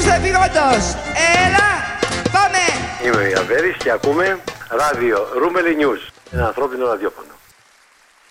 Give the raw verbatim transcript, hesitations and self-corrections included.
του εφηγόντος. Έλα, πάμε. Είμαι ο Ιαβέρης και ακούμε ράδιο Ρούμελι News, ένα ανθρώπινο ραδιόφωνο.